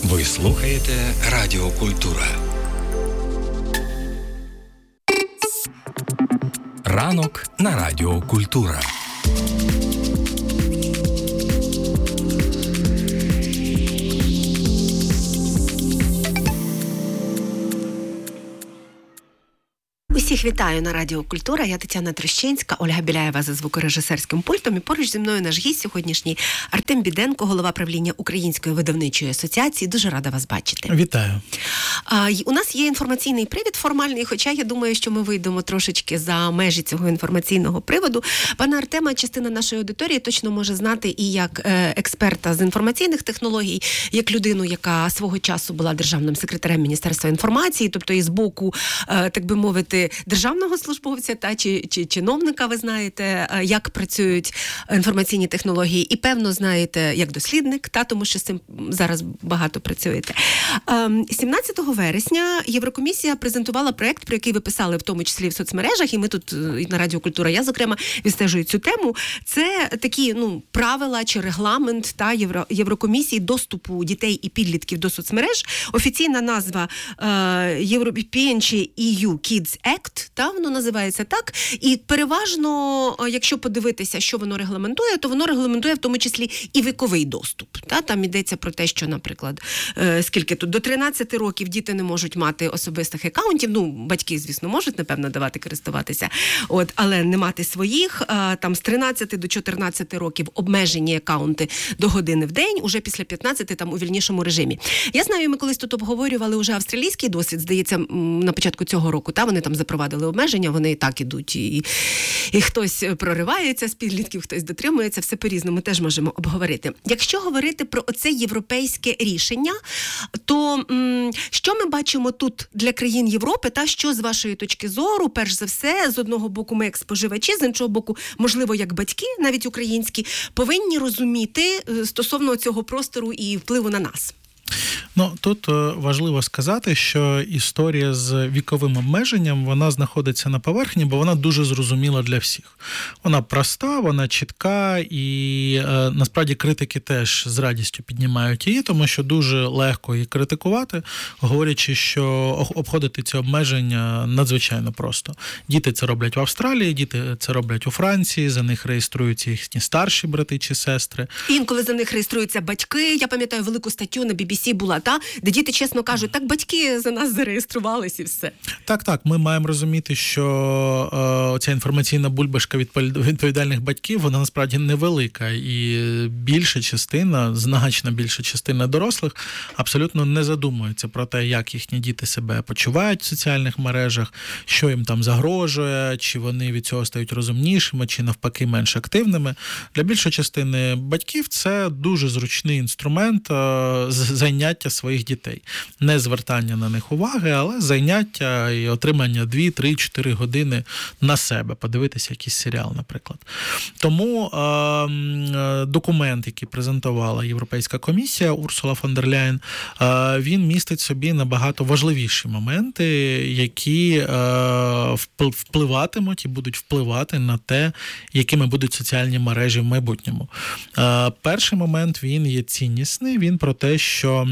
Ви слухаєте Радіо Культура. Ранок на Радіо Культура. Усіх вітаю на Радіо Культура. Я Тетяна Трещинська, Ольга Біляєва за звукорежисерським пультом. І поруч зі мною наш гість сьогоднішній Артем Біденко, голова правління Української видавничої асоціації. Дуже рада вас бачити. Вітаю. У нас є інформаційний привід формальний, хоча я думаю, що ми вийдемо трошечки за межі цього інформаційного приводу. Пана Артема частина нашої аудиторії точно може знати і як експерта з інформаційних технологій, як людину, яка свого часу була державним секретарем Міністерства інформації, тобто і з боку, так би мовити, державного службовця чи чиновника, ви знаєте, як працюють інформаційні технології, і, певно, знаєте, як дослідник, тому що з цим зараз багато працюєте. 17 вересня Єврокомісія презентувала проєкт, про який ви писали в тому числі в соцмережах, і ми тут на Радіо Культура, я, зокрема, відстежую цю тему. Це такі, правила чи регламент Єврокомісії доступу дітей і підлітків до соцмереж. Офіційна назва European EU Kids Act, воно називається так. І переважно, якщо подивитися, що воно регламентує, то воно регламентує в тому числі і віковий доступ. Там йдеться про те, що, наприклад, скільки тут, до 13 років діти не можуть мати особистих акаунтів. Батьки, звісно, можуть, напевно, давати користуватися, але не мати своїх. Там з 13 до 14 років обмежені акаунти до години в день, уже після 15 там у вільнішому режимі. Я знаю, ми колись тут обговорювали уже австралійський досвід, здається, на початку цього року, вони там запровадили обмеження, вони і так ідуть, і хтось проривається з підлітків, хтось дотримується, все по-різному теж можемо обговорити. Якщо говорити про оце європейське рішення, то що ми бачимо тут для країн Європи, що з вашої точки зору, перш за все, з одного боку ми як споживачі, з іншого боку, можливо, як батьки, навіть українські, повинні розуміти стосовно цього простору і впливу на нас? Тут важливо сказати, що історія з віковим обмеженням, вона знаходиться на поверхні, бо вона дуже зрозуміла для всіх. Вона проста, вона чітка, і насправді критики теж з радістю піднімають її, тому що дуже легко її критикувати, говорячи, що обходити ці обмеження надзвичайно просто. Діти це роблять в Австралії, діти це роблять у Франції, за них реєструються їхні старші брати чи сестри. Інколи за них реєструються батьки. Я пам'ятаю велику статтю на BBC була, де діти чесно кажуть, так батьки за нас зареєструвались і все. Так, ми маємо розуміти, що ця інформаційна бульбашка відповідальних батьків, вона насправді невелика, і більша частина, значно більша частина дорослих абсолютно не задумується про те, як їхні діти себе почувають в соціальних мережах, що їм там загрожує, чи вони від цього стають розумнішими, чи навпаки менш активними. Для більшої частини батьків це дуже зручний інструмент зайняття своїх дітей. Не звертання на них уваги, але зайняття і отримання 2, 3, 4 години на себе, подивитися якийсь серіал, наприклад. Тому документ, який презентувала Європейська комісія, Урсула фон дер Ляєн, він містить собі набагато важливіші моменти, які впливатимуть і будуть впливати на те, якими будуть соціальні мережі в майбутньому. Перший момент, він є ціннісний, він про те, що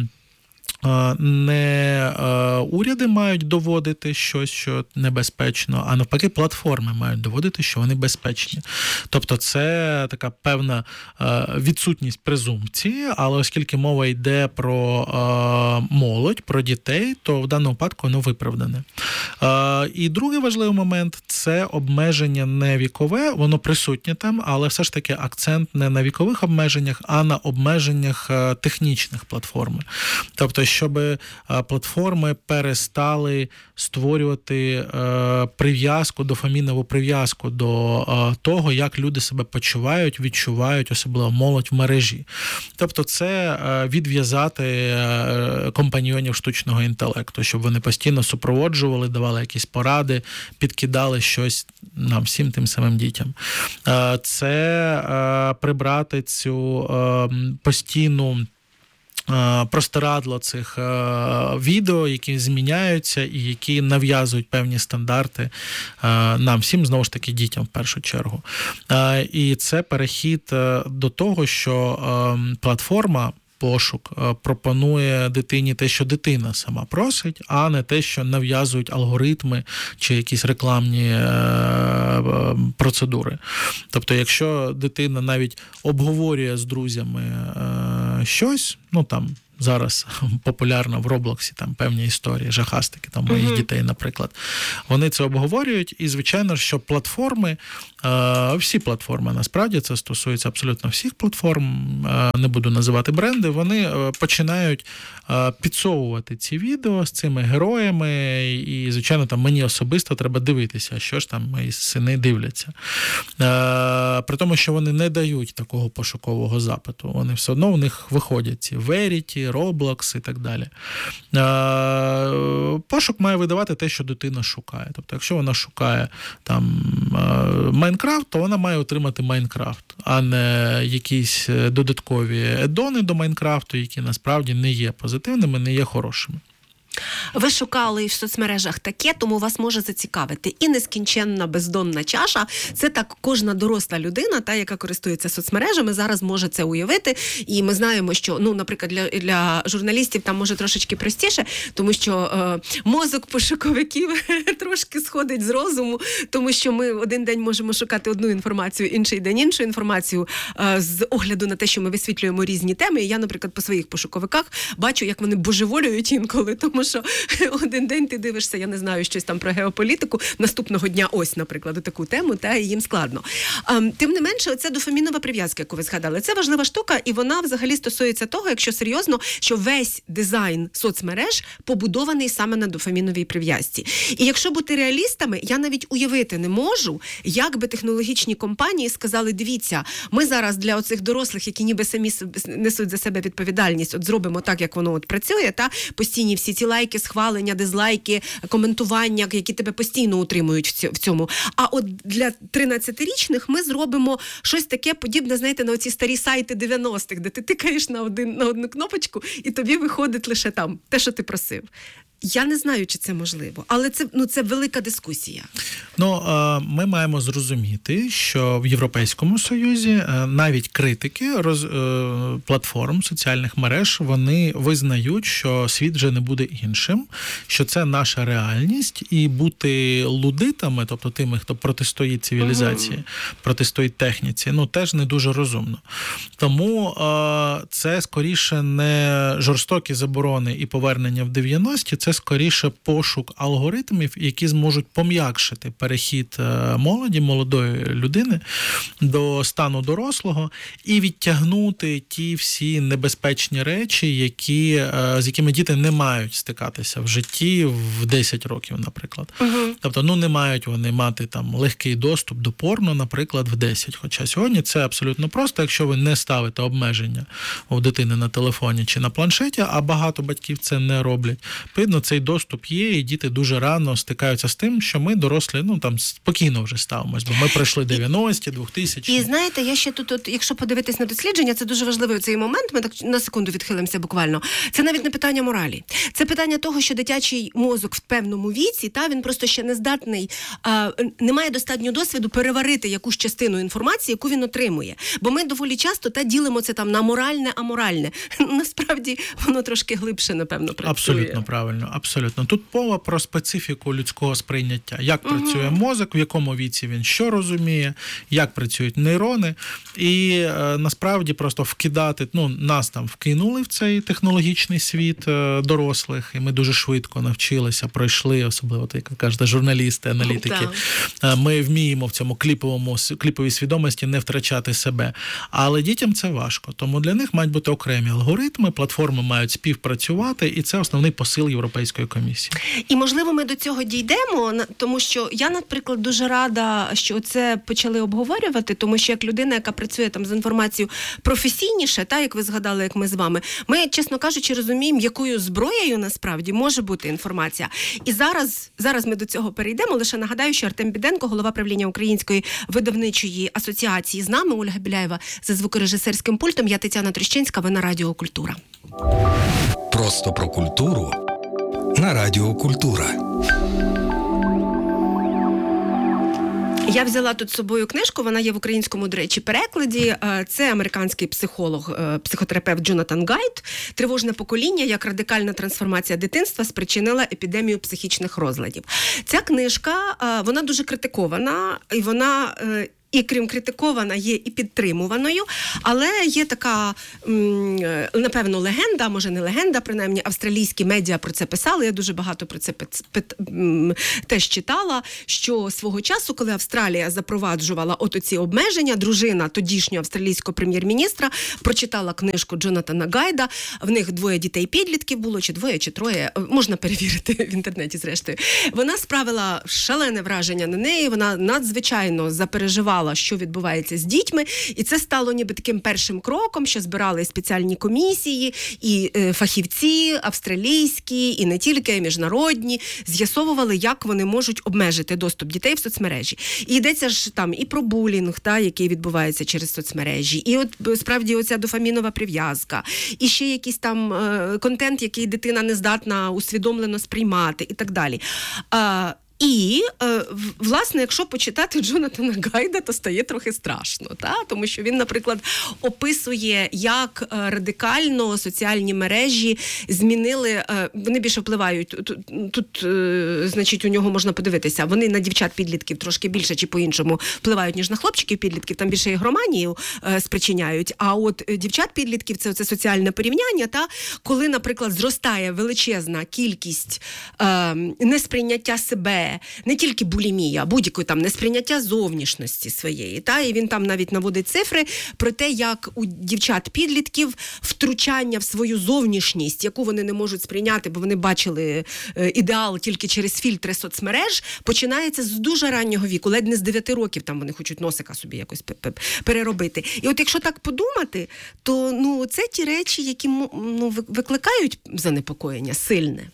не уряди мають доводити щось, що небезпечно, а навпаки платформи мають доводити, що вони безпечні. Тобто це така певна відсутність презумпції, але оскільки мова йде про молодь, про дітей, то в даному випадку воно виправдане. І другий важливий момент – це обмеження не вікове, воно присутнє там, але все ж таки акцент не на вікових обмеженнях, а на обмеженнях технічних платформи. Тобто, щоб платформи перестали створювати прив'язку, дофамінову прив'язку до того, як люди себе почувають, відчувають, особливо молодь в мережі. Тобто це відв'язати компаньйонів штучного інтелекту, щоб вони постійно супроводжували, давали якісь поради, підкидали щось нам всім тим самим дітям. Це прибрати цю постійну простирадло цих відео, які зміняються і які нав'язують певні стандарти нам всім, знову ж таки, дітям в першу чергу. І це перехід до того, що платформа пошук пропонує дитині те, що дитина сама просить, а не те, що нав'язують алгоритми чи якісь рекламні процедури. Тобто, якщо дитина навіть обговорює з друзями щось, зараз популярно в Роблоксі там певні історії, жахастики там моїх дітей, наприклад. Вони це обговорюють, і, звичайно, що платформи, всі платформи, насправді, це стосується абсолютно всіх платформ, не буду називати бренди, вони починають підсовувати ці відео з цими героями, і, звичайно, там мені особисто треба дивитися, що ж там мої сини дивляться. При тому, що вони не дають такого пошукового запиту. Вони все одно у них виходять ці Verity, Roblox і так далі. Пошук має видавати те, що дитина шукає. Тобто, якщо вона шукає там Майнкрафт, то вона має отримати Майнкрафт, а не якісь додаткові едони до Майнкрафту, які насправді не є позитивними, не є хорошими. Ви шукали в соцмережах таке, тому вас може зацікавити. І нескінченна бездонна чаша – це так кожна доросла людина, яка користується соцмережами, зараз може це уявити. І ми знаємо, що, наприклад, для журналістів там може трошечки простіше, тому що мозок пошуковиків трошки сходить з розуму, тому що ми один день можемо шукати одну інформацію, інший день іншу інформацію з огляду на те, що ми висвітлюємо різні теми. І я, наприклад, по своїх пошуковиках бачу, як вони божеволюють інколи, тому що один день ти дивишся, я не знаю, щось там про геополітику, наступного дня ось, наприклад, таку тему, і їм складно. Тим не менше, оця дофамінова прив'язка, яку ви згадали, це важлива штука, і вона взагалі стосується того, якщо серйозно, що весь дизайн соцмереж побудований саме на дофаміновій прив'язці. І якщо бути реалістами, я навіть уявити не можу, як би технологічні компанії сказали, дивіться, ми зараз для оцих дорослих, які ніби самі несуть за себе відповідальність, зробимо так, як воно працює, постійні всі ці лайки, схвалення, дизлайки, коментування, які тебе постійно утримують в цьому. А от для 13-річних ми зробимо щось таке подібне, знаєте, на оці старі сайти 90-х, де ти тикаєш на одну кнопочку, і тобі виходить лише там те, що ти просив. Я не знаю, чи це можливо, але це велика дискусія. Ми маємо зрозуміти, що в Європейському Союзі навіть критики платформ соціальних мереж, вони визнають, що світ вже не буде іншим, що це наша реальність, і бути лудитами, тобто тими, хто протистоїть цивілізації, протистоїть техніці, теж не дуже розумно. Тому це скоріше не жорстокі заборони і повернення в 90-ті, це скоріше пошук алгоритмів, які зможуть пом'якшити перехід молодої людини до стану дорослого і відтягнути ті всі небезпечні речі, з якими діти не мають стикатися в житті в 10 років, наприклад. Тобто, не мають вони мати там легкий доступ до порно, наприклад, в 10. Хоча сьогодні це абсолютно просто, якщо ви не ставите обмеження у дитини на телефоні чи на планшеті, а багато батьків це не роблять. Відповідно, цей доступ є, і діти дуже рано стикаються з тим, що ми дорослі, спокійно вже ставимось, бо ми пройшли 90-ті, 2000-ті. І знаєте, я ще тут, якщо подивитись на дослідження, це дуже важливий цей момент, ми так на секунду відхилимося буквально. Це навіть не питання моралі. Це питання того, що дитячий мозок в певному віці, він просто ще не здатний, не має достатньо досвіду переварити якусь частину інформації, яку він отримує. Бо ми доволі часто ділимо це там на моральне, аморальне. Насправді, воно трошки глибше, напевно, працює. Абсолютно правильно, абсолютно. Тут мова про специфіку людського сприйняття. Як працює мозок, в якому віці він що розуміє, як працюють нейрони. І насправді просто вкидати, нас там вкинули в цей технологічний світ дорослих, і ми дуже швидко навчилися, пройшли, особливо, як кажуть, журналісти, аналітики. Ми вміємо в цьому кліповій свідомості не втрачати себе. Але дітям це важко. Тому для них мають бути окремі алгоритми, платформи мають співпрацювати, і це основний посил Європейської комісії. І, можливо, ми до цього дійдемо, тому що я, наприклад, дуже рада, що це почали обговорювати, тому що як людина, яка працює там з інформацією професійніше, як ви згадали, як ми з вами, ми, чесно кажучи, розуміємо, якою зброєю насправді може бути інформація. І зараз ми до цього перейдемо. Лише нагадаю, що Артем Біденко, голова правління Української видавничої асоціації, з нами, Ольга Біляєва за звукорежисерським пультом, я Тетяна Трощинська, ви на Радіо Культура. Просто про культуру на Радіо Культура. Я взяла тут з собою книжку, вона є в українському, до речі, перекладі. Це американський психолог, психотерапевт Джонатан Гайд. «Тривожне покоління. Як радикальна трансформація дитинства спричинила епідемію психічних розладів». Ця книжка, вона дуже критикована, і вона... І крім критикована, є і підтримуваною, але є така, напевно, легенда, може не легенда, принаймні австралійські медіа про це писали, я дуже багато про це теж читала, що свого часу, коли Австралія запроваджувала оці обмеження, дружина тодішнього австралійського прем'єр-міністра прочитала книжку Джонатана Гайда, в них 2 дітей-підлітків було, чи 2, чи 3, можна перевірити в інтернеті зрештою. Вона справила шалене враження на неї, вона надзвичайно запереживала, що відбувається з дітьми, і це стало ніби таким першим кроком, що збирали спеціальні комісії, і фахівці австралійські, і не тільки, і міжнародні, з'ясовували, як вони можуть обмежити доступ дітей в соцмережі. І йдеться ж там і про булінг, який відбувається через соцмережі, і от справді оця дофамінова прив'язка, і ще якийсь там контент, який дитина не здатна усвідомлено сприймати, і так далі. І, власне, якщо почитати Джонатана Гайда, то стає трохи страшно, тому що він, наприклад, описує, як радикально соціальні мережі змінили, вони більше впливають, тут, значить, у нього можна подивитися, вони на дівчат-підлітків трошки більше чи по-іншому впливають, ніж на хлопчиків-підлітків, там більше ігроманію спричиняють, а от дівчат-підлітків це оце соціальне порівняння, коли, наприклад, зростає величезна кількість несприйняття себе, не тільки булімія, а будь-якої там несприйняття зовнішності своєї. І він там навіть наводить цифри про те, як у дівчат-підлітків втручання в свою зовнішність, яку вони не можуть сприйняти, бо вони бачили ідеал тільки через фільтри соцмереж, починається з дуже раннього віку, ледь не з 9 років там вони хочуть носика собі якось переробити. І от якщо так подумати, то це ті речі, які викликають занепокоєння сильне.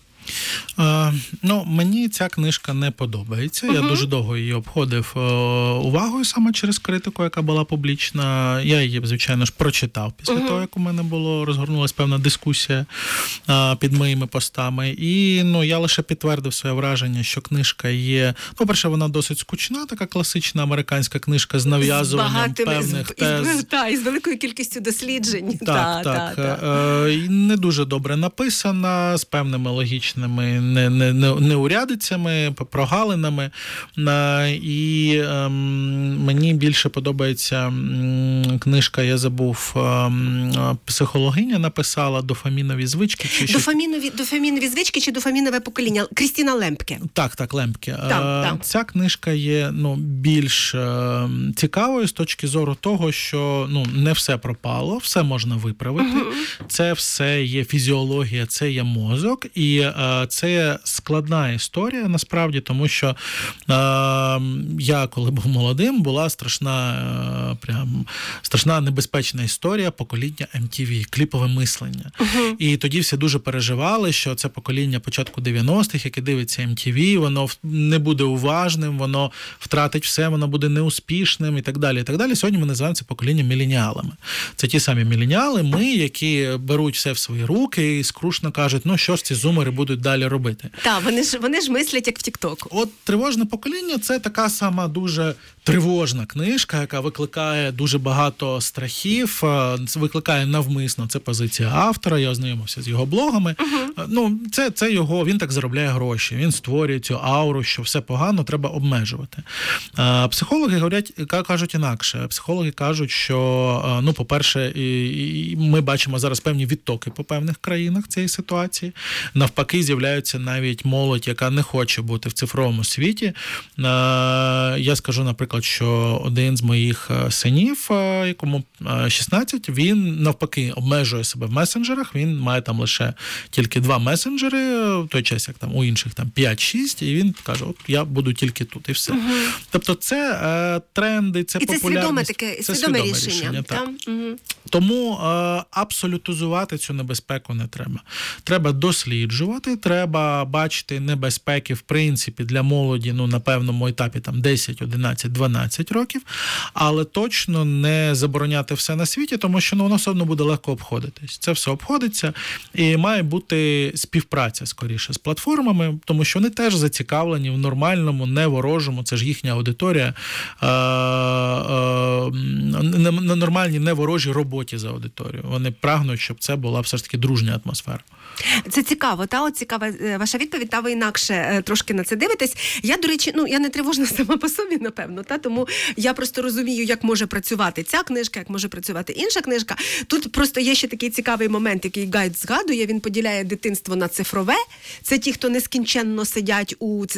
Мені ця книжка не подобається. Я дуже довго її обходив увагою саме через критику, яка була публічна. Я її, звичайно ж, прочитав після того, як у мене розгорнулася певна дискусія під моїми постами. І я лише підтвердив своє враження, що книжка є... По-перше, вона досить скучна, така класична американська книжка з нав'язуванням певних тез. І з великою кількістю досліджень. Так. Не дуже добре написана, з певними логічними неурядицями, прогалинами. І мені більше подобається книжка, я забув, психологиня написала «Дофамінові звички». Дофамінові звички чи «Дофамінове покоління». Крістіна Лемпке. Так, Лемпке. Ця книжка є більш цікавою з точки зору того, що не все пропало, все можна виправити. Це все є фізіологія, це є мозок. І це складна історія, насправді, тому що я, коли був молодим, була страшна небезпечна історія покоління MTV, кліпове мислення. І тоді всі дуже переживали, що це покоління початку 90-х, яке дивиться MTV, воно не буде уважним, воно втратить все, воно буде неуспішним і так далі. І так далі. Сьогодні ми називаємо це покоління міленіалами. Це ті самі міленіали, ми, які беруть все в свої руки і скрушно кажуть, що ж ці зумери будуть далі робити. Так, вони ж мислять, як в Тік-Току. От «Тривожне покоління» – це така сама дуже тривожна книжка, яка викликає дуже багато страхів, викликає навмисно, це позиція автора, я ознайомився з його блогами. Це його, він так заробляє гроші, він створює цю ауру, що все погано, треба обмежувати. Психологи кажуть інакше. Психологи кажуть, що, по-перше, ми бачимо зараз певні відтоки по певних країнах цієї ситуації. Навпаки, з'являється навіть молодь, яка не хоче бути в цифровому світі. Я скажу, наприклад, що один з моїх синів, якому 16, він навпаки обмежує себе в месенджерах, він має там лише тільки 2 месенджери, в той час, як там у інших там 5-6, і він каже, от я буду тільки тут, і все. Тобто це тренди, це популярність. І це свідоме рішення. Так. Тому абсолютизувати цю небезпеку не треба. Треба досліджувати, треба треба бачити небезпеки, в принципі, для молоді, на певному етапі, 10, 11, 12 років, але точно не забороняти все на світі, тому що воно все одно буде легко обходитись. Це все обходиться, і має бути співпраця, скоріше, з платформами, тому що вони теж зацікавлені в нормальному, не ворожому, це ж їхня аудиторія, на нормальній, не ворожій роботі за аудиторію. Вони прагнуть, щоб це була все ж таки дружня атмосфера. Це цікаво, цікава ваша відповідь, ви інакше трошки на це дивитесь. Я, до речі, я не тривожна сама по собі, напевно, тому я просто розумію, як може працювати ця книжка, як може працювати інша книжка. Тут просто є ще такий цікавий момент, який Гайд згадує, він поділяє дитинство на цифрове. Це ті, хто нескінченно сидять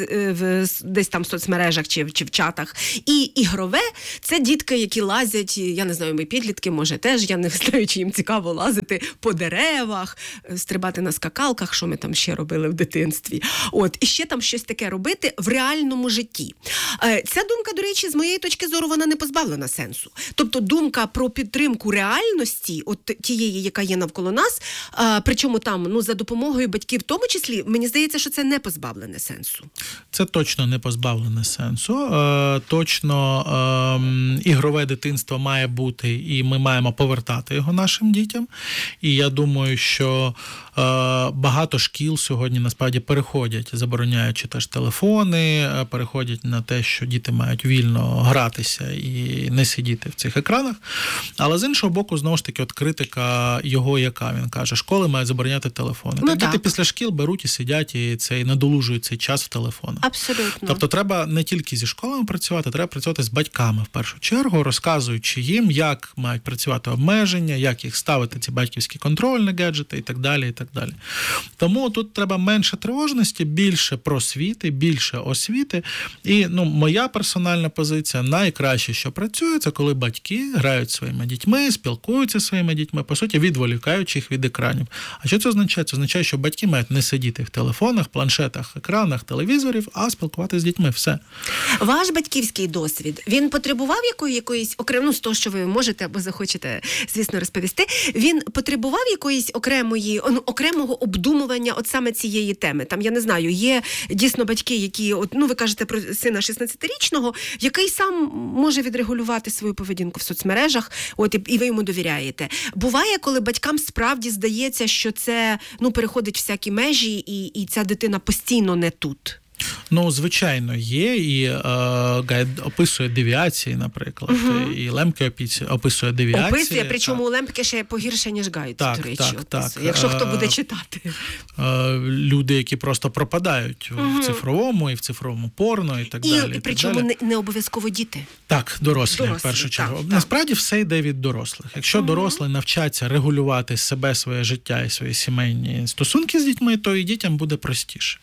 десь там в соцмережах чи в чатах. І ігрове – це дітки, які лазять, я не знаю, ми підлітки, може теж, я не знаю, чи їм цікаво лазити по деревах, стрибати на скакалках, що ми там ще робили в дитинстві. І ще там щось таке робити в реальному житті. Ця думка, до речі, з моєї точки зору, вона не позбавлена сенсу. Тобто думка про підтримку реальності, тієї, яка є навколо нас, причому там, за допомогою батьків в тому числі, мені здається, що це не позбавлене сенсу. Це точно не позбавлене сенсу. Точно ігрове дитинство має бути, і ми маємо повертати його нашим дітям. І я думаю, що багато шкіл сьогодні насправді переходять, забороняючи теж телефони, переходять на те, що діти мають вільно гратися і не сидіти в цих екранах. Але з іншого боку, знову ж таки, критика його яка? Він каже, школи мають забороняти телефони. Діти після шкіл беруть і сидять, і надолужують цей час в телефонах. Абсолютно. Тобто треба не тільки зі школами працювати, треба працювати з батьками в першу чергу, розказуючи їм, як мають працювати обмеження, як їх ставити, ці батьківські контрольні гаджети і так далі, і так далі. Тому тут треба менше тривожності, більше просвіти, більше освіти. І моя персональна позиція, найкраще, що працює, це коли батьки грають зі своїми дітьми, спілкуються зі своїми дітьми, по суті, відволікаючи їх від екранів. А що це означає? Це означає, що батьки мають не сидіти в телефонах, планшетах, екранах, телевізорів, а спілкуватися з дітьми. Все. Ваш батьківський досвід, він потребував якоїсь з того, що ви можете або захочете, звісно, розповісти, він потребував якоїсь окремого обдумування саме цієї теми? Там, я не знаю, є дійсно батьки, які, ви кажете про сина 16-річного, який сам може відрегулювати свою поведінку в соцмережах, і ви йому довіряєте. Буває, коли батькам справді здається, що це, переходить всякі межі, і ця дитина постійно не тут. Звичайно, є, і Гайд описує девіації, наприклад, і Лемке описує девіації. Описує, причому у Лемке ще погірше, ніж Гайд, до речі. Так. Якщо хто буде читати. Люди, які просто пропадають в цифровому, і в цифровому порно, і так далі. І причому не обов'язково діти. Так, дорослі, в першу чергу. Так. Насправді все йде від дорослих. Якщо дорослі навчаться регулювати себе, своє життя і свої сімейні стосунки з дітьми, то і дітям буде простіше.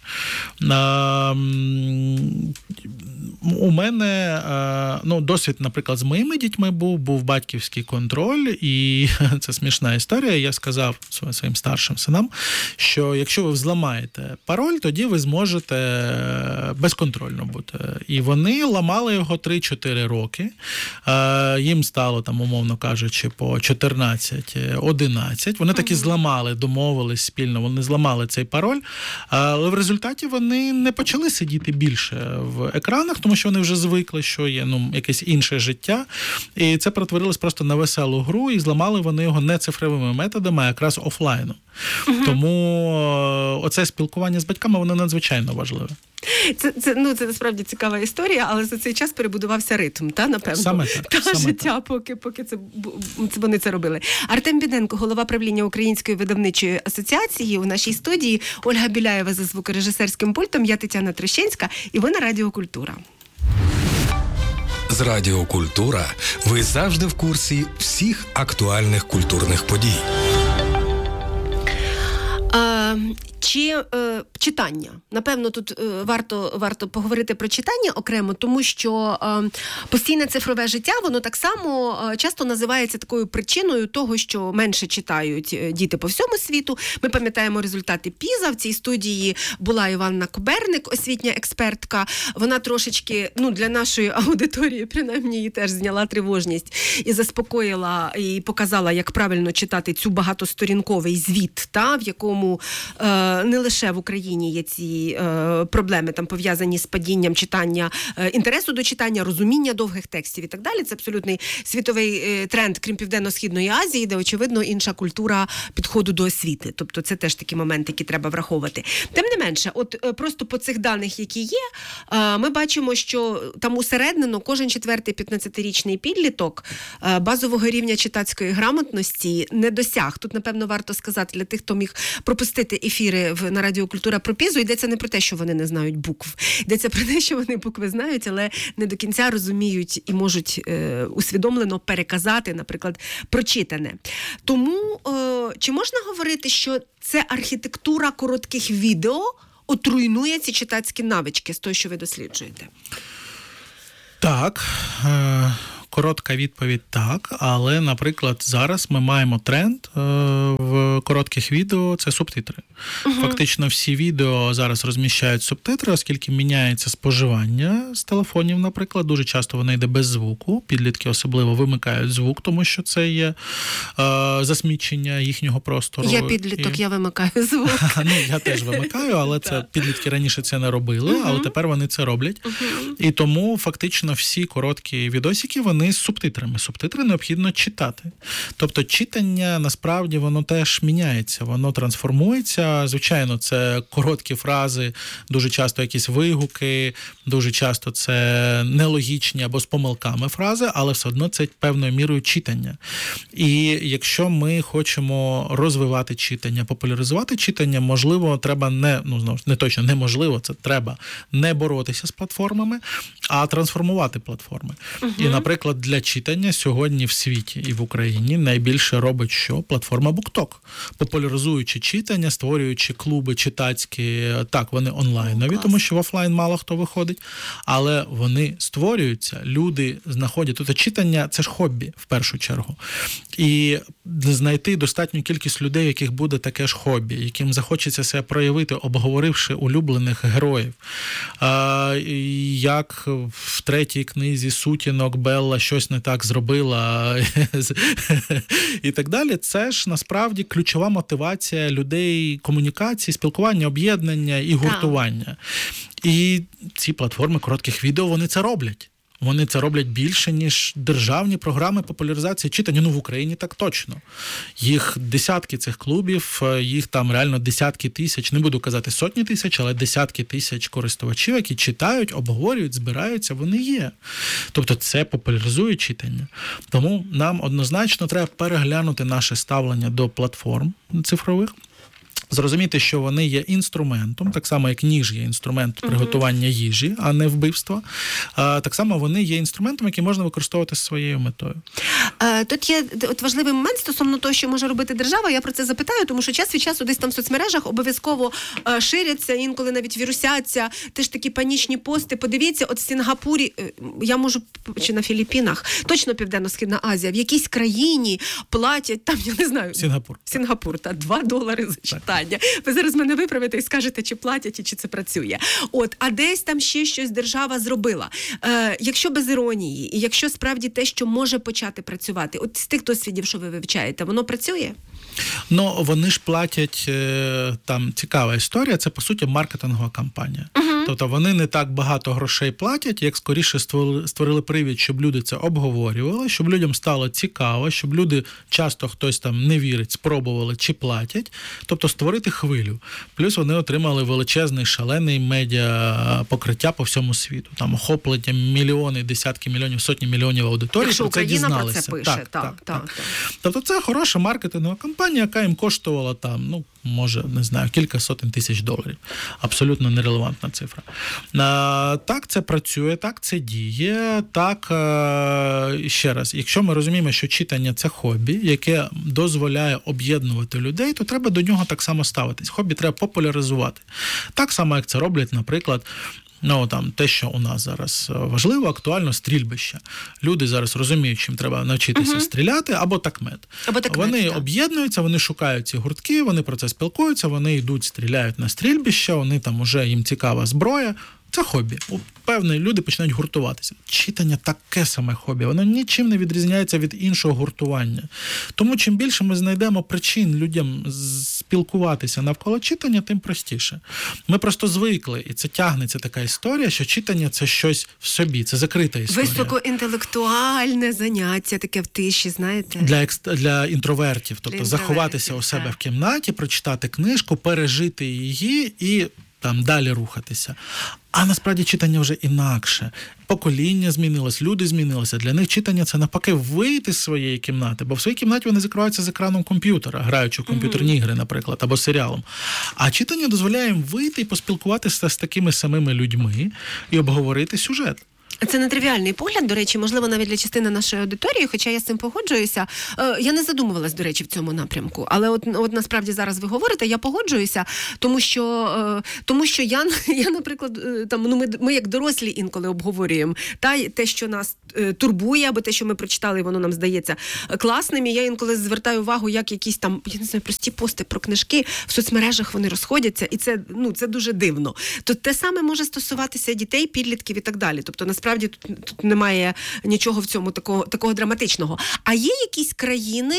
У мене досвід, наприклад, з моїми дітьми був батьківський контроль, і це смішна історія. Я сказав своїм старшим синам, що якщо ви взламаєте пароль, тоді ви зможете безконтрольно бути. І вони ламали його 3-4 роки. Їм стало, умовно кажучи, по 14-11. Вони таки зламали, домовились спільно, вони зламали цей пароль, але в результаті вони не почали сидіти більше в екранах, тому що вони вже звикли, що є якесь інше життя. І це перетворилось просто на веселу гру, і зламали вони його не цифровими методами, а якраз офлайном. Тому оце спілкування з батьками, воно надзвичайно важливе. Це насправді цікава історія, але за цей час перебудувався ритм, напевно? Саме так. Життя, поки вони це робили. Артем Біденко, голова правління Української видавничої асоціації у нашій студії, Ольга Біляєва за звукорежисерським пультом, я Тетяна Трещенська, і ви на Радіо Культура. З Радіо Культура ви завжди в курсі всіх актуальних культурних подій. Чи читання? Напевно, тут варто поговорити про читання окремо, тому що постійне цифрове життя, воно так само часто називається такою причиною того, що менше читають діти по всьому світу. Ми пам'ятаємо результати ПІЗа. В цій студії була Іванна Коберник, освітня експертка. Вона трошечки, для нашої аудиторії, принаймні, її теж зняла тривожність і заспокоїла, і показала, як правильно читати цю багатосторінковий звіт, в якому не лише в Україні є ці проблеми, там пов'язані з падінням читання, інтересу до читання, розуміння довгих текстів і так далі. Це абсолютний світовий тренд, крім Південно-Східної Азії, де, очевидно, інша культура підходу до освіти. Тобто це теж такі моменти, які треба враховувати. Тим не менше, от просто по цих даних, які є, ми бачимо, що там усереднено кожен 4-15-річний підліток базового рівня читацької грамотності не досяг. Тут, напевно, варто сказати для тих, хто міг пропустити ефіри на Радіо Культура про Пізу, йдеться не про те, що вони не знають букв. Йдеться про те, що вони букви знають, але не до кінця розуміють і можуть усвідомлено переказати, наприклад, прочитане. Тому чи можна говорити, що це архітектура коротких відео от руйнує ці читацькі навички з того, що ви досліджуєте? Так, коротка відповідь так, але, наприклад, зараз ми маємо тренд в коротких відео – це субтитри. Фактично всі відео зараз розміщають субтитри, оскільки міняється споживання з телефонів, наприклад. Дуже часто воно йде без звуку, підлітки особливо вимикають звук, тому що це є засмічення їхнього простору. Я підліток, я вимикаю звук. Я теж вимикаю, але це підлітки раніше це не робили, але тепер вони це роблять. І тому фактично всі короткі відосики, вони з субтитрами. Субтитри необхідно читати. Тобто читання, насправді, воно теж міняється, воно трансформується. Звичайно, це короткі фрази, дуже часто якісь вигуки, дуже часто це нелогічні або з помилками фрази, але все одно це певною мірою читання. І якщо ми хочемо розвивати читання, популяризувати читання, можливо, треба неможливо, це треба не боротися з платформами, а трансформувати платформи. І, наприклад, для читання сьогодні в світі і в Україні найбільше робить що? Платформа BookTok. Популяризуючи читання, створюючи клуби читацькі, так, вони онлайнові, тому що в офлайн мало хто виходить, але вони створюються, люди знаходять. Тобто читання – це ж хобі, в першу чергу. І знайти достатню кількість людей, яких буде таке ж хобі, яким захочеться себе проявити, обговоривши улюблених героїв. Як в третій книзі Сутінок Белла щось не так зробила і так далі. Це ж насправді ключова мотивація людей комунікації, спілкування, об'єднання і гуртування. І ці платформи коротких відео, вони це роблять. Вони це роблять більше, ніж державні програми популяризації читання. В Україні так точно. Їх десятки цих клубів, їх там реально десятки тисяч, не буду казати сотні тисяч, але десятки тисяч користувачів, які читають, обговорюють, збираються, вони є. Тобто це популяризує читання. Тому нам однозначно треба переглянути наше ставлення до платформ цифрових, зрозуміти, що вони є інструментом, так само, як ніж є інструмент приготування їжі, а не вбивства. Так само вони є інструментом, який можна використовувати з своєю метою. Тут є важливий момент стосовно того, що може робити держава. Я про це запитаю, тому що час від часу десь там в соцмережах обов'язково ширяться, інколи навіть вірусяться, теж такі панічні пости. Подивіться, от в Сінгапурі, я можу, чи на Філіппінах, точно Південно-Східна Азія, в якійсь країні платять, там, я не знаю. Сінгапур, $2 за читання. Ви зараз мене виправите і скажете, чи платять, і чи це працює. А десь там ще щось держава зробила. Якщо без іронії, і якщо справді те, що може почати працювати, от з тих досвідів, що ви вивчаєте, воно працює? Вони ж платять, там цікава історія, це, по суті, маркетингова кампанія. Тобто вони не так багато грошей платять, як скоріше створили привід, щоб люди це обговорювали, щоб людям стало цікаво, щоб люди, часто хтось там не вірить, спробували чи платять. Тобто створити хвилю. Плюс вони отримали величезний, шалений медіа покриття по всьому світу. Там охоплення мільйони, десятки мільйонів, сотні мільйонів аудиторії. Якщо про це Україна дізналися. Про це пише. Так. Тобто це хороша маркетингова кампанія, яка їм коштувала там, може, не знаю, кілька сотень тисяч $. Абсолютно нерелевантна цифра. Так це працює, так це діє, так, ще раз, якщо ми розуміємо, що читання – це хобі, яке дозволяє об'єднувати людей, то треба до нього так само ставитись. Хобі треба популяризувати. Так само, як це роблять, наприклад, те, що у нас зараз важливо, актуально, стрільбище. Люди зараз розуміють, чим треба навчитися стріляти, або такмет. Вони об'єднуються, вони шукають ці гуртки, вони про це спілкуються, вони йдуть, стріляють на стрільбище, вони там уже їм цікава зброя. Це хобі. Певні люди починають гуртуватися. Читання таке саме хобі. Воно нічим не відрізняється від іншого гуртування. Тому чим більше ми знайдемо причин людям спілкуватися навколо читання, тим простіше. Ми просто звикли, і це тягнеться така історія, що читання – це щось в собі, це закрита історія. Високоінтелектуальне заняття, таке в тиші, знаєте? Для інтровертів. Тобто заховатися у себе в кімнаті, прочитати книжку, пережити її і там далі рухатися. А насправді читання вже інакше. Покоління змінилось, люди змінилися. Для них читання – це навпаки вийти з своєї кімнати, бо в своїй кімнаті вони закриваються з екраном комп'ютера, граючи в комп'ютерні ігри, наприклад, або серіалом. А читання дозволяє їм вийти і поспілкуватися з такими самими людьми і обговорити сюжет. Це нетривіальний погляд, до речі, можливо, навіть для частини нашої аудиторії, хоча я з цим погоджуюся. Я не задумувалась, до речі, в цьому напрямку. Але от насправді зараз ви говорите, я погоджуюся, тому що я наприклад, ми як дорослі інколи обговорюємо те, що нас турбує, або те, що ми прочитали, і воно нам здається класним. І я інколи звертаю увагу, як якісь там, я не знаю, прості пости про книжки в соцмережах вони розходяться, і це дуже дивно. То те саме може стосуватися дітей, підлітків і так далі. Тобто, насправді, тут немає нічого в цьому такого драматичного. А є якісь країни,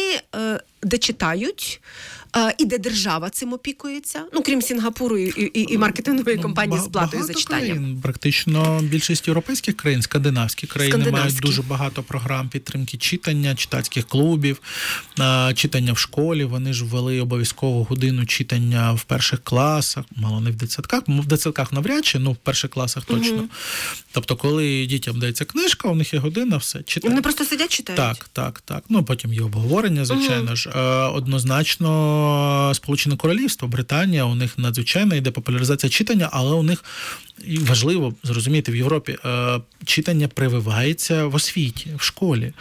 де читають, і де держава цим опікується? Ну, крім Сінгапуру і маркетингової компанії з платою за читання. Країн, практично більшість європейських країн, скандинавські країни мають дуже багато програм підтримки читання, читацьких клубів, читання в школі. Вони ж ввели обов'язкову годину читання в перших класах, мало не в дитсадках. В дитсадках навряд чи, в перших класах точно. Угу. Тобто, коли дітям дається книжка, у них є година, все, читають. Вони просто сидять, читають? Так. Ну, потім є обговорення, звичайно ж. Однозначно, Сполучене Королівство, Британія, у них надзвичайно йде популяризація читання, але у них, і важливо зрозуміти, в Європі читання прививається в освіті, в школі.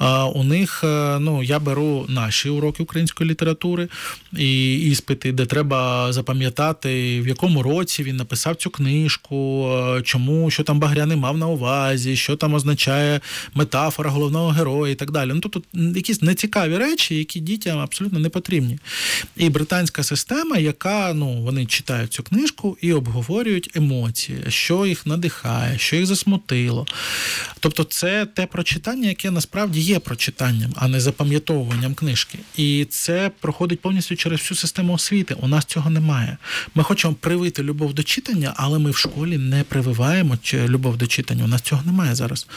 У них, я беру наші уроки української літератури і іспити, де треба запам'ятати, в якому році він написав цю книжку, чому, що там Багряний мав на увазі, що там означає метафора головного героя і так далі. Тобто якісь нецікаві речі, які дітям абсолютно не потрібні. І британська система, яка, вони читають цю книжку і обговорюють емоції, що їх надихає, що їх засмутило. Тобто це те прочитання, яке насправді є прочитанням, а не запам'ятовуванням книжки. І це проходить повністю через всю систему освіти. У нас цього немає. Ми хочемо привити любов до читання, але ми в школі не прививаємо любов до читання. У нас цього немає зараз.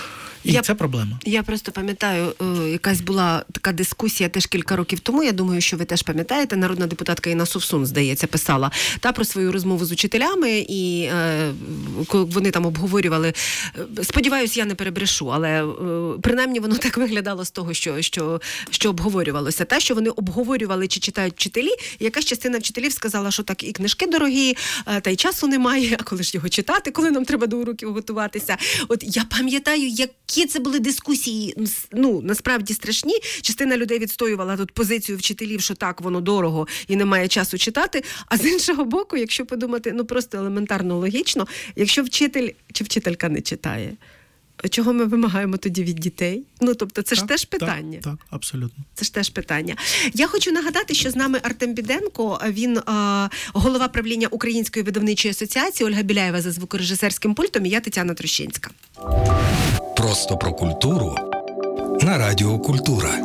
І це проблема. Я просто пам'ятаю, якась була така дискусія теж кілька років тому, я думаю, що ви теж пам'ятаєте, народна депутатка Інна Совсун, здається, писала про свою розмову з учителями, і вони там обговорювали, сподіваюся, я не перебрешу, але принаймні воно так виглядало з того, що обговорювалося. Те, що вони обговорювали, чи читають вчителі, і якась частина вчителів сказала, що так, і книжки дорогі, та й часу немає, а коли ж його читати, коли нам треба до уроків готуватися. От я пам'ятаю, які це були дискусії, насправді страшні. Частина людей відстоювала тут позицію вчителів, що так, воно дорого і немає часу читати. А з іншого боку, якщо подумати, просто елементарно логічно, якщо вчитель чи вчителька не читає, чого ми вимагаємо тоді від дітей? Тобто це ж теж питання. Так, абсолютно. Це ж теж питання. Я хочу нагадати, що з нами Артем Біденко, він голова правління Української видавничої асоціації, Ольга Біляєва за звукорежисерським пультом, і я Тетяна Трощинська. Просто про культуру на Радіо Культура.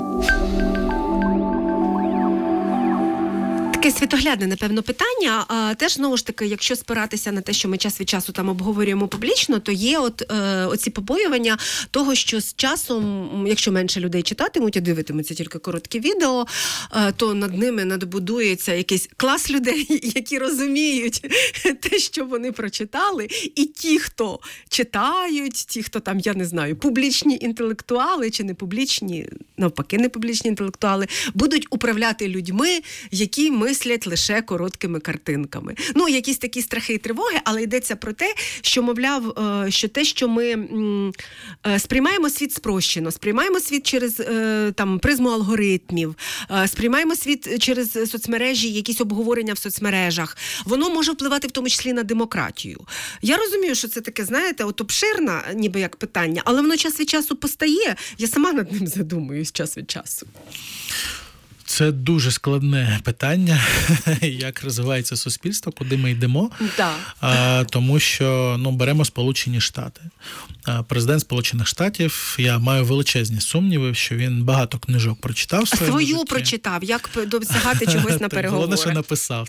Таке світоглядне, напевно, питання. Теж, знову ж таки, якщо спиратися на те, що ми час від часу там обговорюємо публічно, то є оці побоювання того, що з часом, якщо менше людей читатимуть, а дивитимуться тільки короткі відео, то над ними надбудується якийсь клас людей, які розуміють те, що вони прочитали, і ті, хто читають, ті, хто там, я не знаю, публічні інтелектуали чи не публічні, навпаки, не публічні інтелектуали, будуть управляти людьми, які мислять лише короткими картинками. Якісь такі страхи і тривоги, але йдеться про те, що, мовляв, що ми сприймаємо світ спрощено, сприймаємо світ через призму алгоритмів, сприймаємо світ через соцмережі, якісь обговорення в соцмережах. Воно може впливати в тому числі на демократію. Я розумію, що це таке, знаєте, обширне, ніби як питання, але воно час від часу постає. Я сама над ним задумуюсь час від часу. Це дуже складне питання, як розвивається суспільство, куди ми йдемо. Да. Тому що, беремо Сполучені Штати. Президент Сполучених Штатів, я маю величезні сумніви, що він багато книжок прочитав. Свою прочитав, як досягати чогось на переговорах. Головне, що написав.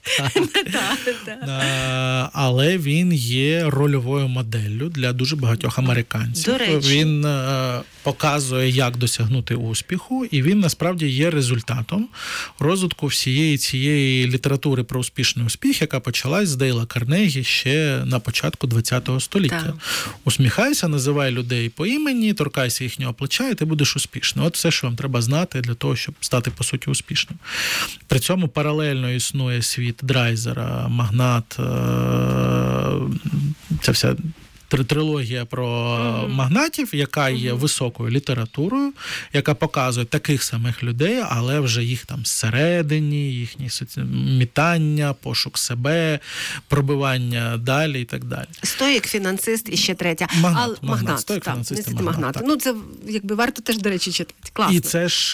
Але він є рольовою моделлю для дуже багатьох американців. До речі. Він показує, як досягнути успіху, і він насправді є результатом розвитку всієї цієї літератури про успішний успіх, яка почалась з Дейла Карнегі ще на початку ХХ століття. Так. Усміхайся, називай людей по імені, торкайся їхнього плеча, і ти будеш успішним. От все, що вам треба знати для того, щоб стати, по суті, успішним. При цьому паралельно існує світ Драйзера, Магнат, ця вся трилогія про магнатів, яка є високою літературою, яка показує таких самих людей, але вже їх там всередині, їхні мітання, пошук себе, пробивання далі і так далі. Стоїк, фінансист і ще третя. Магнат. Стоїк, фінансист і Магнат. Це якби варто теж, до речі, читати. Класно. І це ж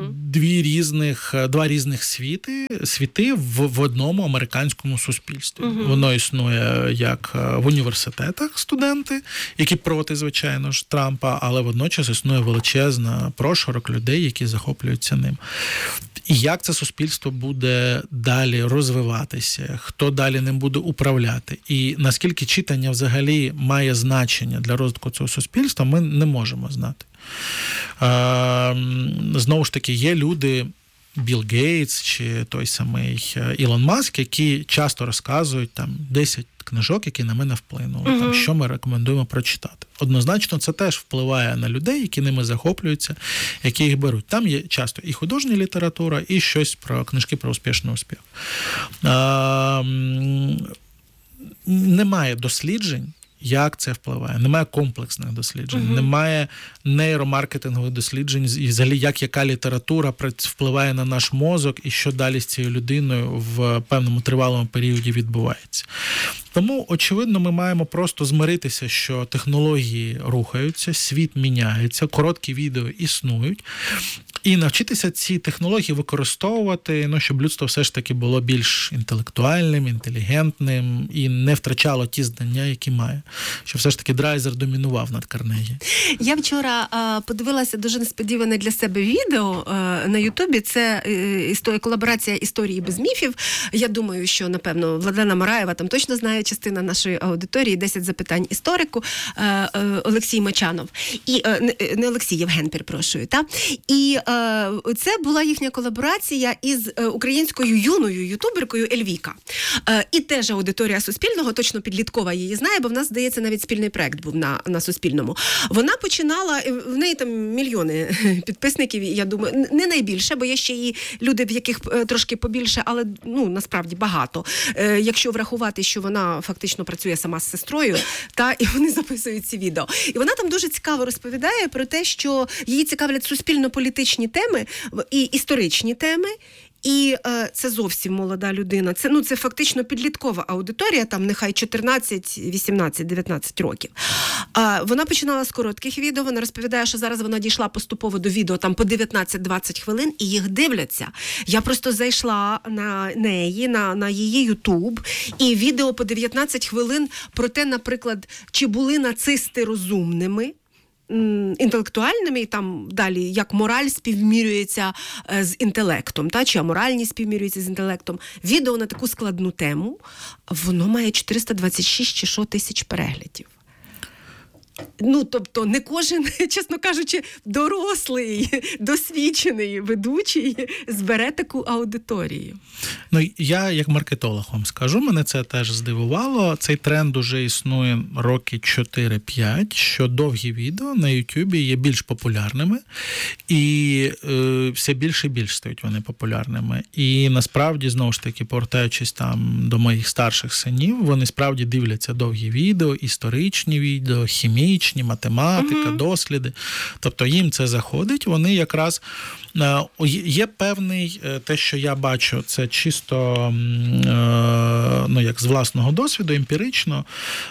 два різних світи в одному американському суспільстві. Воно існує як в університетах, студенти, які проти, звичайно ж, Трампа, але водночас існує величезна прошарок людей, які захоплюються ним. І як це суспільство буде далі розвиватися, хто далі ним буде управляти, і наскільки читання взагалі має значення для розвитку цього суспільства, ми не можемо знати. Знову ж таки, є люди, Білл Гейтс чи той самий Ілон Маск, які часто розказують там 10 книжок, які на мене вплинули, там, що ми рекомендуємо прочитати. Однозначно, це теж впливає на людей, які ними захоплюються, які їх беруть. Там є часто і художня література, і щось про книжки про успішний успіх. Немає досліджень, як це впливає. Немає комплексних досліджень, немає нейромаркетингових досліджень, і взагалі, як яка література впливає на наш мозок, і що далі з цією людиною в певному тривалому періоді відбувається. Тому, очевидно, ми маємо просто змиритися, що технології рухаються, світ міняється, короткі відео існують, і навчитися ці технології використовувати, щоб людство все ж таки було більш інтелектуальним, інтелігентним і не втрачало ті знання, які має. Що все ж таки Драйзер домінував над Карнегі. Я вчора подивилася дуже несподіване для себе відео на Ютубі. Це колаборація «Історії без міфів». Я думаю, що, напевно, Владлена Мараєва там точно знає частина нашої аудиторії, 10 запитань історику, Олексій Мочанов. І, не Олексій, Євген, перепрошую. Та? І це була їхня колаборація із українською юною ютуберкою Ельвіка. І теж аудиторія Суспільного, точно підліткова її знає, бо в нас, здається, навіть спільний проект був на Суспільному. Вона починала, в неї там мільйони підписників, я думаю, не найбільше, бо є ще і люди, в яких трошки побільше, але, насправді багато. Якщо врахувати, що вона фактично працює сама з сестрою, і вони записують ці відео. І вона там дуже цікаво розповідає про те, що її цікавлять суспільно-політичні теми і історичні теми. І це зовсім молода людина. Це фактично підліткова аудиторія, там нехай 14, 18, 19 років. Вона починала з коротких відео, вона розповідає, що зараз вона дійшла поступово до відео там по 19-20 хвилин, і їх дивляться. Я просто зайшла на неї, на її Ютуб, і відео по 19 хвилин про те, наприклад, чи були нацисти розумними, інтелектуальними, і там далі, як мораль співмірюється з інтелектом, чи аморальність співмірюється з інтелектом. Відео на таку складну тему, воно має 426 чи що тисяч переглядів. Тобто не кожен, чесно кажучи, дорослий, досвідчений ведучий збере таку аудиторію. Я як маркетолог вам скажу, мене це теж здивувало. Цей тренд уже існує роки 4-5, що довгі відео на Ютубі є більш популярними, і все більше і більше стають вони популярними. І насправді, знову ж таки, повертаючись там до моїх старших синів, вони справді дивляться довгі відео, історичні відео, хімічні, математика, досліди. Тобто їм це заходить, вони якраз... Є певний, те, що я бачу, це чисто як з власного досвіду, емпірично,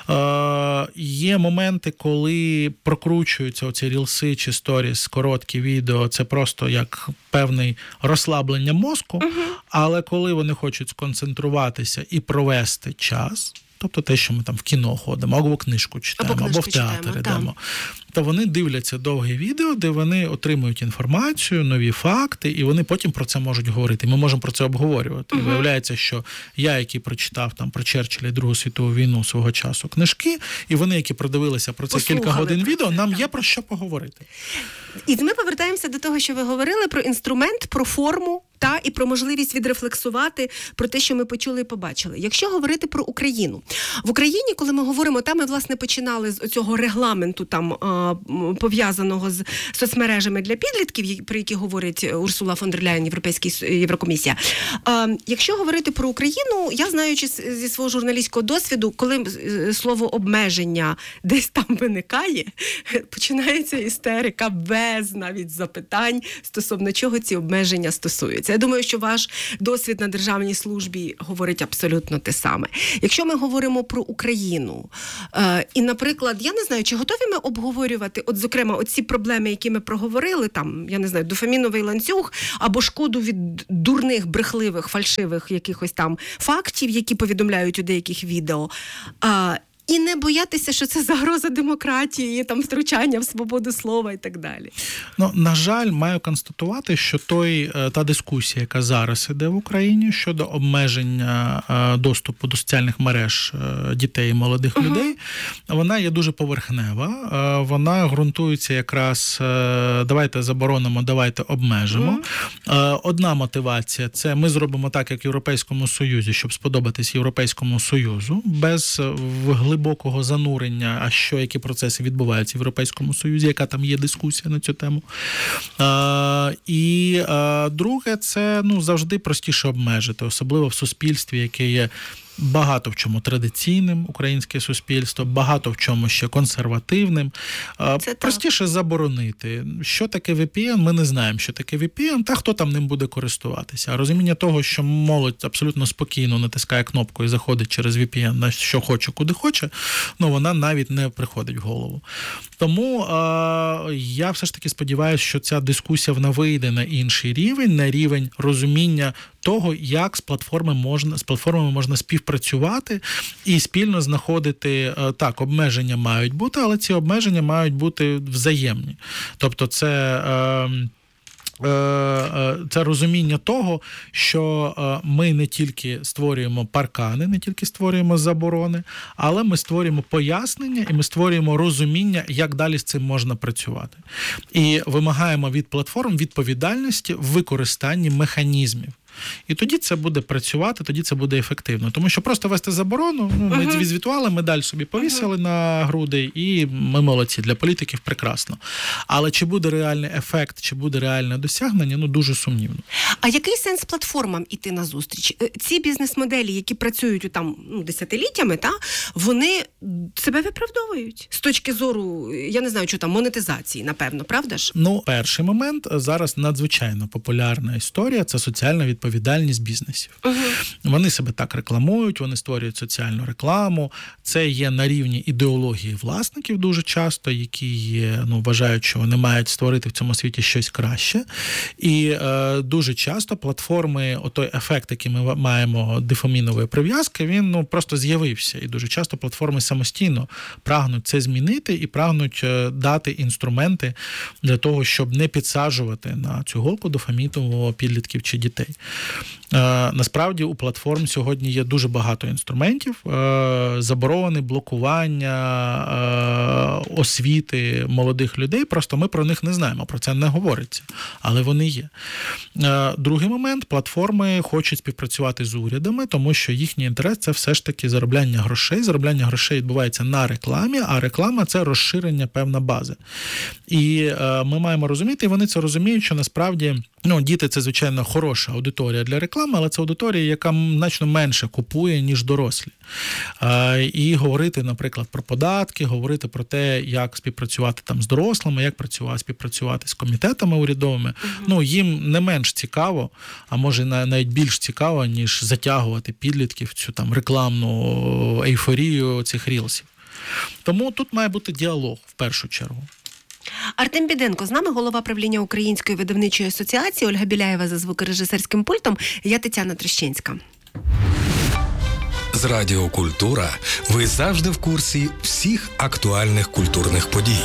є моменти, коли прокручуються оці рілси чи сторіс, короткі відео, це просто як певний розслаблення мозку, але коли вони хочуть сконцентруватися і провести час, тобто те, що ми там в кіно ходимо, або книжку читаємо, або в театр йдемо, то вони дивляться довгі відео, де вони отримують інформацію, нові факти, і вони потім про це можуть говорити. Ми можемо про це обговорювати. Виявляється, що я, який прочитав там про Черчилля і Другу світову війну свого часу книжки, і вони, які продивилися про це кілька годин відео, нам є про що поговорити. І ми повертаємося до того, що ви говорили про інструмент, про форму, і про можливість відрефлексувати про те, що ми почули і побачили. Якщо говорити про Україну. В Україні, коли ми говоримо, ми, власне, починали з цього регламенту, пов'язаного з соцмережами для підлітків, про які говорить Урсула фон дер Ляєн, Єврокомісія. Якщо говорити про Україну, я, знаючи зі свого журналістського досвіду, коли слово обмеження десь там виникає, починається істерика без навіть запитань стосовно чого ці обмеження стосуються. Я думаю, що ваш досвід на державній службі говорить абсолютно те саме. Якщо ми говоримо про Україну, і, наприклад, я не знаю, чи готові ми обговорювати, зокрема, оці проблеми, які ми проговорили, дофаміновий ланцюг, або шкоду від дурних, брехливих, фальшивих якихось там фактів, які повідомляють у деяких відео, і не боятися, що це загроза демократії, втручання в свободу слова і так далі. На жаль, маю констатувати, що та дискусія, яка зараз іде в Україні щодо обмеження доступу до соціальних мереж дітей і молодих людей, вона є дуже поверхнева. Вона ґрунтується якраз давайте заборонимо, давайте обмежимо. Одна мотивація – це ми зробимо так, як в Європейському Союзі, щоб сподобатись Європейському Союзу, без глибокого занурення, які процеси відбуваються в Європейському Союзі, яка там є дискусія на цю тему. І друге, це завжди простіше обмежити, особливо в суспільстві, яке є багато в чому традиційним, українське суспільство, багато в чому ще консервативним. Простіше заборонити. Що таке VPN? Ми не знаємо, що таке VPN, хто там ним буде користуватися. А розуміння того, що молодь абсолютно спокійно натискає кнопку і заходить через VPN на що хоче, куди хоче, вона навіть не приходить в голову. Тому я все ж таки сподіваюся, що ця дискусія вона вийде на інший рівень, на рівень розуміння того, як з платформами можна співпрацювати і спільно знаходити, обмеження мають бути, але ці обмеження мають бути взаємні. Тобто це розуміння того, що ми не тільки створюємо паркани, не тільки створюємо заборони, але ми створюємо пояснення і ми створюємо розуміння, як далі з цим можна працювати. І вимагаємо від платформ відповідальності в використанні механізмів. І тоді це буде працювати, тоді це буде ефективно. Тому що просто вести заборону, ми звітували, медаль собі повісили на груди, і ми молодці. Для політиків прекрасно. Але чи буде реальний ефект, чи буде реальне досягнення, дуже сумнівно. А який сенс платформам іти назустріч? Ці бізнес-моделі, які працюють десятиліттями, вони себе виправдовують з точки зору, я не знаю, монетизації, напевно, правда ж? Перший момент, зараз надзвичайно популярна історія – це соціальна відповідальність бізнесів. Вони себе так рекламують, вони створюють соціальну рекламу. Це є на рівні ідеології власників дуже часто, які вважають, що вони мають створити в цьому світі щось краще. І дуже часто платформи, той ефект, який ми маємо дофамінової прив'язки, він просто з'явився. І дуже часто платформи самостійно прагнуть це змінити і прагнуть дати інструменти для того, щоб не підсаджувати на цю голку дофамінового підлітків чи дітей. Насправді у платформ сьогодні є дуже багато інструментів, заборони, блокування, освіти молодих людей, просто ми про них не знаємо, про це не говориться, але вони є. Другий момент, платформи хочуть співпрацювати з урядами, тому що їхній інтерес – це все ж таки заробляння грошей. Заробляння грошей відбувається на рекламі, а реклама – це розширення певна бази. І ми маємо розуміти, і вони це розуміють, що насправді Діти – це, звичайно, хороша аудиторія для реклами, але це аудиторія, яка значно менше купує, ніж дорослі. І говорити, наприклад, про податки, говорити про те, як співпрацювати там з дорослими, як співпрацювати з комітетами урядовими, їм не менш цікаво, а може навіть більш цікаво, ніж затягувати підлітків в цю там рекламну ейфорію цих рілсів. Тому тут має бути діалог в першу чергу. Артем Біденко з нами, голова правління Української видавничої асоціації, Ольга Біляєва за звукорежисерським пультом, я Тетяна Трещинська. З Радіо Культура ви завжди в курсі всіх актуальних культурних подій.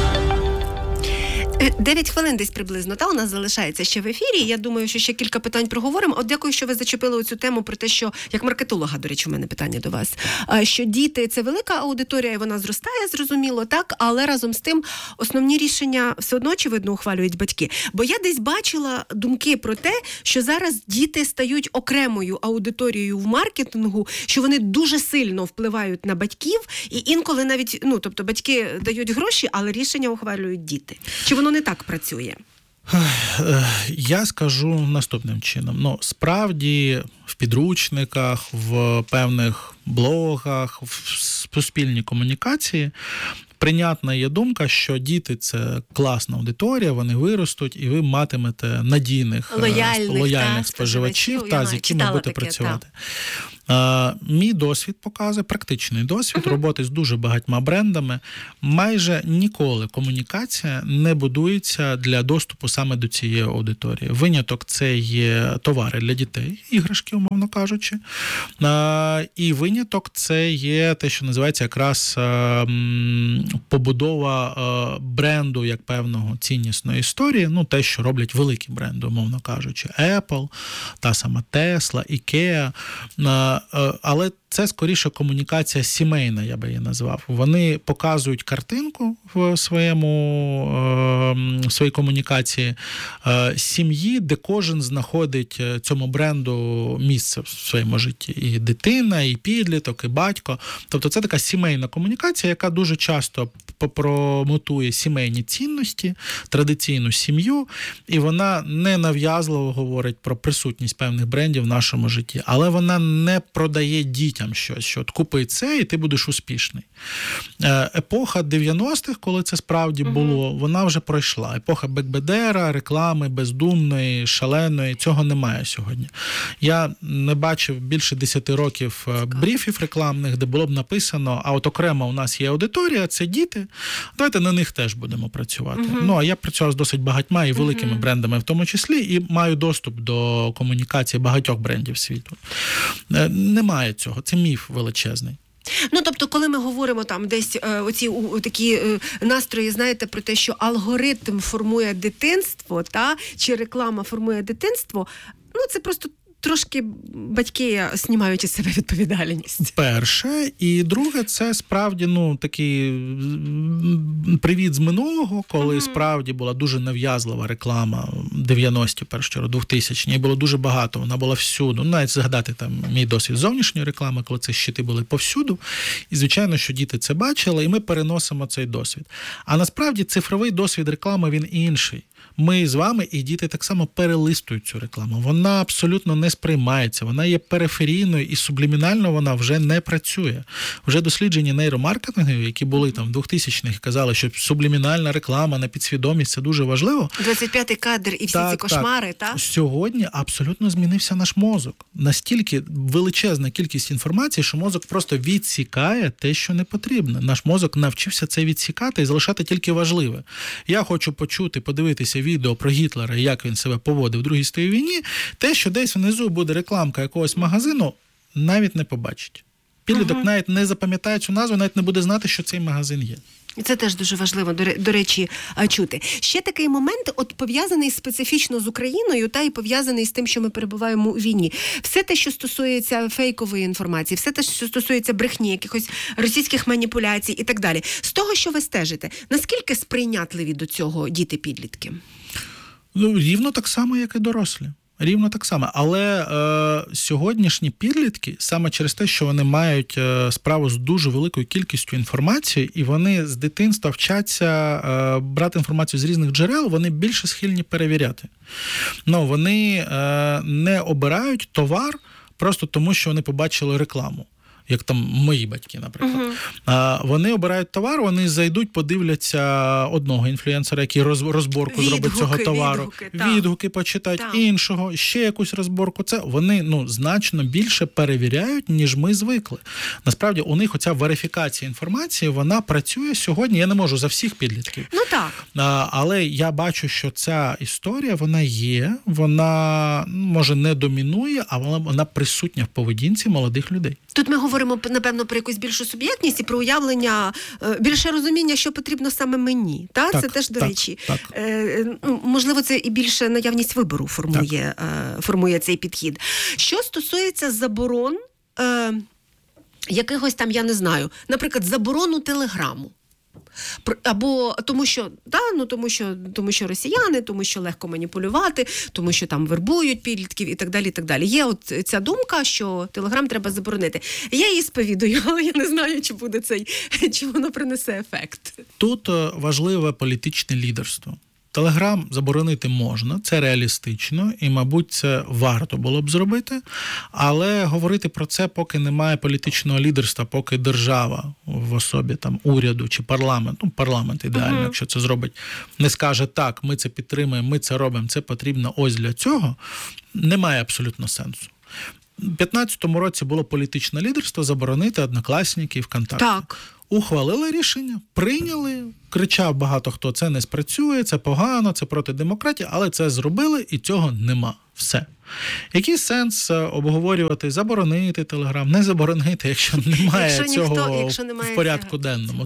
9 хвилин десь приблизно, у нас залишається ще в ефірі. Я думаю, що ще кілька питань проговоримо. От дякую, що ви зачепили оцю тему про те, що, як маркетолога, до речі, у мене питання до вас, що діти – це велика аудиторія, і вона зростає, зрозуміло, так, але разом з тим основні рішення все одно, очевидно, ухвалюють батьки. Бо я десь бачила думки про те, що зараз діти стають окремою аудиторією в маркетингу, що вони дуже сильно впливають на батьків, і інколи навіть, тобто батьки дають гроші, але рішення ухвалюють діти. Чи воно не так працює? Я скажу наступним чином. Справді в підручниках, в певних блогах, в суспільній комунікації прийнятна є думка, що діти – це класна аудиторія, вони виростуть, і ви матимете надійних, лояльних споживачів, з якими будете працювати. Мій досвід показує, практичний досвід роботи з дуже багатьма брендами. Майже ніколи комунікація не будується для доступу саме до цієї аудиторії. Виняток – це є товари для дітей, іграшки, умовно кажучи. І виняток – це є те, що називається якраз побудова бренду як певного ціннісної історії, те, що роблять великі бренди, умовно кажучи. Apple, та сама Tesla, IKEA. Але це скоріше комунікація сімейна, я би її назвав. Вони показують картинку в своїй комунікації сім'ї, де кожен знаходить цьому бренду місце в своєму житті. І дитина, і підліток, і батько. Тобто це така сімейна комунікація, яка дуже часто промотує сімейні цінності, традиційну сім'ю, і вона не нав'язливо говорить про присутність певних брендів в нашому житті, але вона не продає дітям щось, що купи це, і ти будеш успішний. Епоха 90-х, коли це справді було, вона вже пройшла. Епоха бекбедера, реклами бездумної, шаленої, цього немає сьогодні. Я не бачив більше 10 років брифів рекламних, де було б написано, а от окремо у нас є аудиторія, це діти, давайте на них теж будемо працювати. А я працював з досить багатьма і великими брендами в тому числі, і маю доступ до комунікації багатьох брендів світу. Немає цього, це міф величезний. Тобто, коли ми говоримо там десь оці такі настрої, знаєте, про те, що алгоритм формує дитинство, чи реклама формує дитинство, це просто трошки батьки знімають із себе відповідальність. Перше. І друге, це справді, такий привіт з минулого, коли справді була дуже нав'язлива реклама 90-ті, першу чергу, 2000-ті, і було дуже багато, вона була всюду. Навіть згадати там мій досвід зовнішньої реклами, коли ці щити були повсюду. І, звичайно, що діти це бачили, і ми переносимо цей досвід. А насправді цифровий досвід реклами, він інший. Ми з вами і діти так само перелистують цю рекламу. Вона абсолютно не сприймається, вона є периферійною і сублімінально вона вже не працює. Вже дослідження нейромаркетингу, які були там в 2000-х, казали, що сублімінальна реклама на підсвідомість – це дуже важливо. 25-й кадр і всі ці кошмари, так? Сьогодні абсолютно змінився наш мозок. Настільки величезна кількість інформації, що мозок просто відсікає те, що не потрібно. Наш мозок навчився це відсікати і залишати тільки важливе. Я хочу почути, подивитися відео про Гітлера, як він себе поводив в Другій світовій війні, те, що десь внизу буде рекламка якогось магазину, навіть не побачить. Підліток навіть не запам'ятає цю назву, навіть не буде знати, що цей магазин є. Це теж дуже важливо, до речі, чути. Ще такий момент, пов'язаний специфічно з Україною, і пов'язаний з тим, що ми перебуваємо у війні. Все те, що стосується фейкової інформації, все те, що стосується брехні, якихось російських маніпуляцій і так далі. З того, що ви стежите, наскільки сприйнятливі до цього діти-підлітки? Рівно так само, як і дорослі. Рівно так само. Але сьогоднішні підлітки, саме через те, що вони мають справу з дуже великою кількістю інформації, і вони з дитинства вчаться брати інформацію з різних джерел, вони більше схильні перевіряти. Вони не обирають товар просто тому, що вони побачили рекламу. Як там мої батьки, наприклад. Вони обирають товар, вони зайдуть, подивляться одного інфлюенсера, який розборку зробить цього товару. Відгуки почитають іншого, ще якусь розборку. Це вони значно більше перевіряють, ніж ми звикли. Насправді, у них оця верифікація інформації, вона працює сьогодні. Я не можу за всіх підлітків. Але я бачу, що ця історія, вона є, вона, може, не домінує, а вона присутня в поведінці молодих людей. Тут ми говоримо, напевно, про якусь більшу суб'єктність і про уявлення, більше розуміння, що потрібно саме мені. Це теж, до речі. Можливо, це і більше наявність вибору формує цей підхід. Що стосується заборон, якихось там, я не знаю, наприклад, заборону телеграму. Або тому що росіяни, тому що легко маніпулювати, тому що там вербують підлітків і так далі, і так далі. Є от ця думка, що Телеграм треба заборонити. Я її сповідую, але я не знаю, чи воно принесе ефект. Тут важливе політичне лідерство. Телеграм заборонити можна, це реалістично, і, мабуть, це варто було б зробити, але говорити про це, поки немає політичного лідерства, поки держава в особі там уряду чи парламент ідеально, якщо це зробить, не скаже так, ми це підтримуємо, ми це робимо, це потрібно ось для цього, немає абсолютно сенсу. У 2015 році було політичне лідерство заборонити Однокласники і ВКонтакті. Так. Ухвалили рішення, прийняли, кричав багато хто, це не спрацює, це погано, це проти демократії, але це зробили і цього нема. Все. Який сенс обговорювати, заборонити Телеграм, не заборонити, якщо немає цього в порядку денному.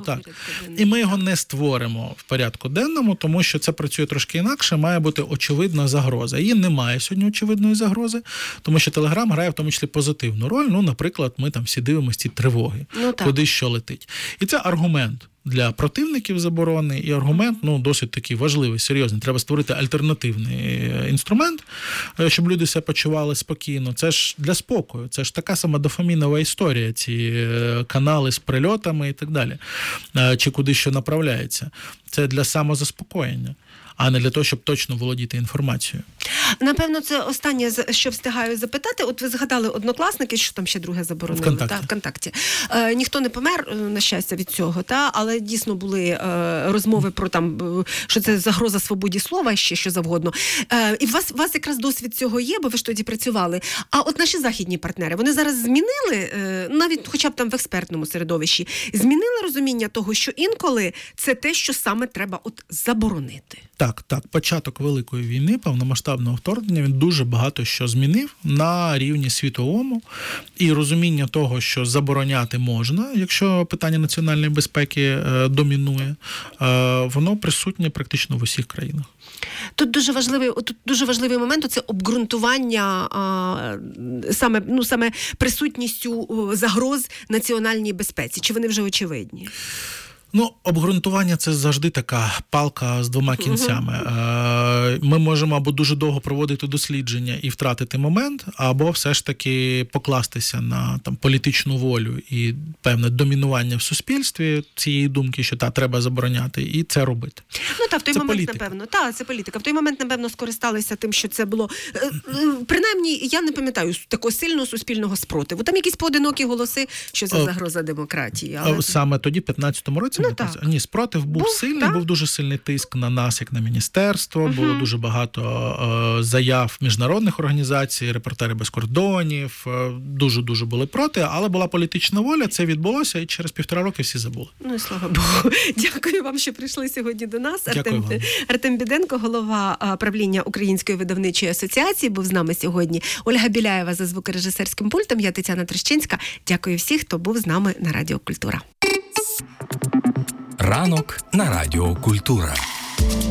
І ми його не створимо в порядку денному, тому що це працює трошки інакше, має бути очевидна загроза. Її немає сьогодні очевидної загрози, тому що Телеграм грає в тому числі позитивну роль. Наприклад, ми там всі дивимося ці тривоги, куди що летить. І це аргумент для противників заборони, і аргумент, досить такий важливий, серйозний. Треба створити альтернативний інструмент, щоб люди себе почували спокійно. Це ж для спокою, це ж така сама дофамінова історія, ці канали з прильотами і так далі, чи куди що направляється. Це для самозаспокоєння, а не для того, щоб точно володіти інформацією. Напевно, це останнє, що встигаю запитати. От ви згадали Однокласники, що там ще друге заборонили. ВКонтакті. Ніхто не помер, на щастя, від цього, але дійсно були розмови про що це загроза свободі слова, ще що завгодно. І у вас якраз досвід цього є, бо ви ж тоді працювали. А от наші західні партнери, вони зараз змінили, навіть хоча б там в експертному середовищі, змінили розуміння того, що інколи це те, що саме треба заборонити. Так. Початок Великої війни, повномасштабного вторгнення, він дуже багато що змінив на рівні світовому. І розуміння того, що забороняти можна, якщо питання національної безпеки домінує, воно присутнє практично в усіх країнах. Тут дуже важливий момент – це обґрунтування саме присутністю загроз національній безпеці. Чи вони вже очевидні? Обґрунтування – це завжди така палка з двома кінцями. Ми можемо або дуже довго проводити дослідження і втратити момент, або все ж таки покластися на політичну волю і певне домінування в суспільстві цієї думки, що треба забороняти, і це робити. В той момент, політика. Напевно. Це політика. В той момент, напевно, скористалися тим, що це було... Принаймні, я не пам'ятаю такого сильного суспільного спротиву. Там якісь поодинокі голоси, що це загроза демократії. Але... Саме тоді, в 2015 році, ні, спротив був сильний, був дуже сильний тиск на нас, як на міністерство, було дуже багато заяв міжнародних організацій, Репортери без кордонів, дуже-дуже були проти, але була політична воля, це відбулося, і через 1,5 роки всі забули. І слава Богу. Дякую вам, що прийшли сьогодні до нас. Артем Біденко, голова правління Української видавничої асоціації, був з нами сьогодні. Ольга Біляєва за звукорежисерським пультом, я Тетяна Трещинська. Дякую всіх, хто був з нами на Радіо Культура. Ранок на Радіо Культура.